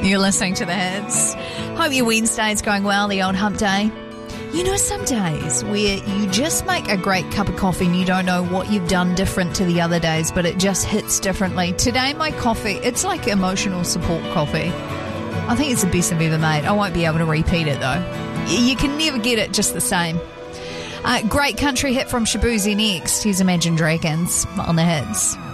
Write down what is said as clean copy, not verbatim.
You're listening to The Hits. Hope your Wednesday's going well, the old hump day. You know, some days where you just make a great cup of coffee and you don't know what you've done different to the other days, but it just hits differently. Today, my coffee, it's like emotional support coffee. I think it's the best I've ever made. I won't be able to repeat it, though. You can never get it just the same. Great country hit from Shabuzi next. Here's Imagine Dragons on The Hits.